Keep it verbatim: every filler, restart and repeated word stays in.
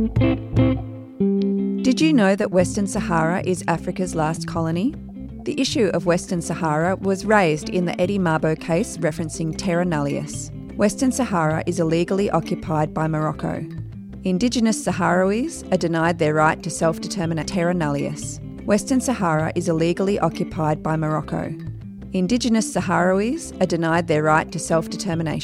Did you know that Western Sahara is Africa's last colony? The issue of Western Sahara was raised in the Eddie Mabo case referencing terra nullius. Western Sahara is illegally occupied by Morocco. Indigenous Sahrawis are denied their right to self-determinate terra nullius. Western Sahara is illegally occupied by Morocco. Indigenous Sahrawis are denied their right to self-determination.